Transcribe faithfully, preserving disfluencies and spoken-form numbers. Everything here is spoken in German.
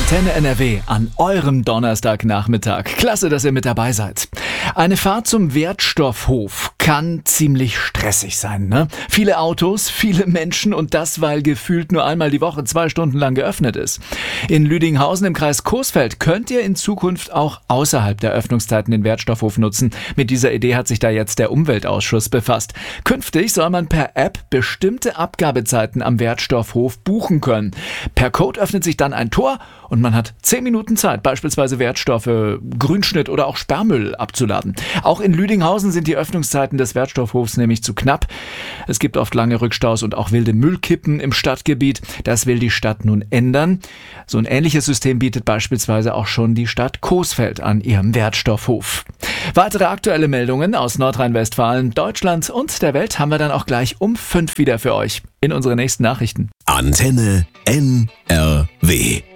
Antenne N R W an eurem Donnerstagnachmittag. Klasse, dass ihr mit dabei seid. Eine Fahrt zum Wertstoffhof kann ziemlich stressig sein, ne? Viele Autos, viele Menschen und das, weil gefühlt nur einmal die Woche zwei Stunden lang geöffnet ist. In Lüdinghausen im Kreis Coesfeld könnt ihr in Zukunft auch außerhalb der Öffnungszeiten den Wertstoffhof nutzen. Mit dieser Idee hat sich da jetzt der Umweltausschuss befasst. Künftig soll man per App bestimmte Abgabezeiten am Wertstoffhof buchen können. Per Code öffnet sich dann ein Tor und man hat zehn Minuten Zeit, beispielsweise Wertstoffe, Grünschnitt oder auch Sperrmüll abzuladen. Auch in Lüdinghausen sind die Öffnungszeiten des Wertstoffhofs nämlich zu knapp. Es gibt oft lange Rückstaus und auch wilde Müllkippen im Stadtgebiet. Das will die Stadt nun ändern. So ein ähnliches System bietet beispielsweise auch schon die Stadt Coesfeld an ihrem Wertstoffhof. Weitere aktuelle Meldungen aus Nordrhein-Westfalen, Deutschland und der Welt haben wir dann auch gleich um fünf wieder für euch in unseren nächsten Nachrichten. Antenne N R W